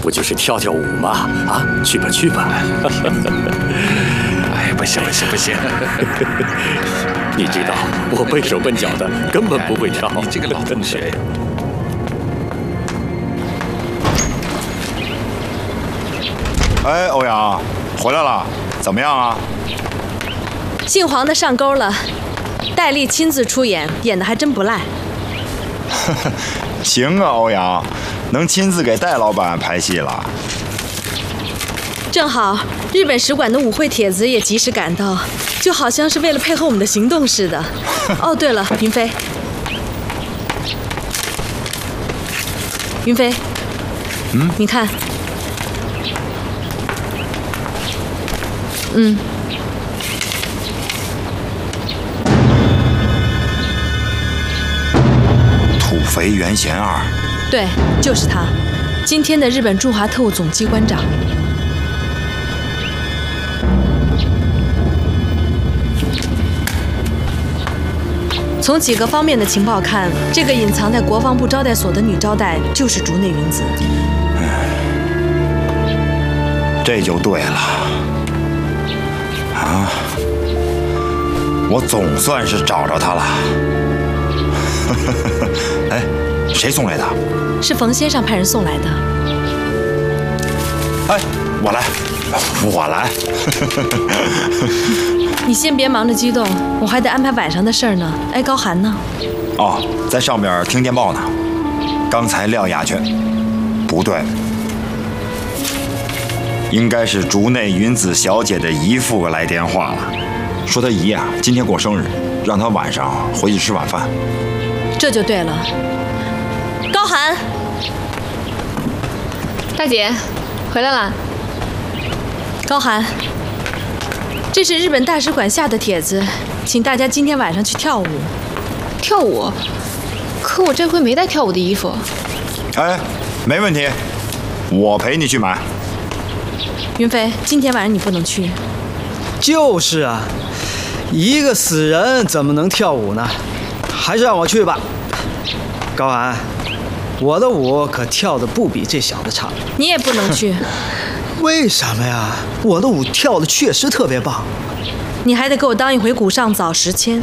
不就是跳跳舞吗？啊，去吧去吧。 哎，不行， 你知道我笨手笨脚的，根本不会跳。 你这个老同学呀。 哎，欧阳，回来了，怎么样啊？ 姓黄的上钩了，戴笠亲自出演，演的还真不赖。 行啊，欧阳，能亲自给戴老板拍戏了。 正好日本使馆的舞会帖子也及时赶到，就好像是为了配合我们的行动似的。哦，对了，云飞，你看， 土肥原贤二， 对，就是他，今天的日本驻华特务总机关长。从几个方面的情报看，这个隐藏在国防部招待所的女招待就是竹内云子。 这就对了。啊，我总算是找着他了。哎，谁送来的？ 是冯先生派人送来的。 哎，我来。 你先别忙着激动，我还得安排晚上的事儿呢。哎，高寒呢？ 哦，在上边听电报呢。刚才撂下去，不对，应该是竹内云子小姐的姨父来电话了，说她姨呀今天过生日，让她晚上回去吃晚饭。 这就对了。高寒， 大姐，回来啦。 高寒，这是日本大使馆下的帖子，请大家今天晚上去跳舞。 跳舞？可我这回没带跳舞的衣服。 哎，没问题，我陪你去买。 云飞，今天晚上你不能去。 就是啊，一个死人怎么能跳舞呢？还是让我去吧。高寒，我的舞可跳得不比这小子差。 你也不能去。 为什么呀？我的舞跳得确实特别棒。 你还得给我当一回古上早10千。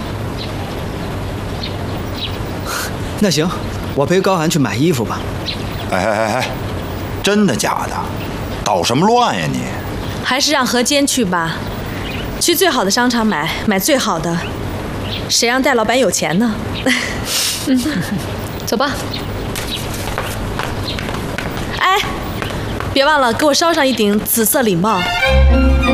那行，我陪高寒去买衣服吧。 哎，真的假的？捣什么乱呀你？ 还是让何坚去吧，去最好的商场买最好的。谁让戴老板有钱呢？ 走吧。 哎，别忘了给我捎上一顶紫色礼帽。